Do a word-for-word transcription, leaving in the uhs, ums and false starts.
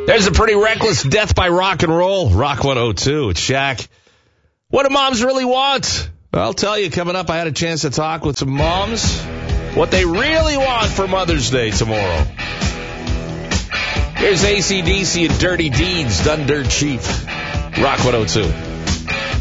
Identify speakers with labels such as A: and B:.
A: There's a pretty reckless death by rock and roll. Rock one oh two. It's Shaq. What do moms really want? I'll tell you, coming up, I had a chance to talk with some moms. What they really want for Mother's Day tomorrow. Here's A C D C and Dirty Deeds, done dirt cheap. Rock one oh two.